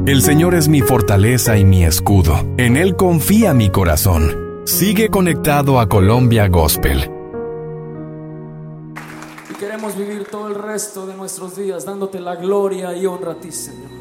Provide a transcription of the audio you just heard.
El Señor es mi fortaleza y mi escudo. En Él confía mi corazón. Sigue conectado a Colombia Gospel. Y queremos vivir todo el resto de nuestros días dándote la gloria y honra a ti, Señor.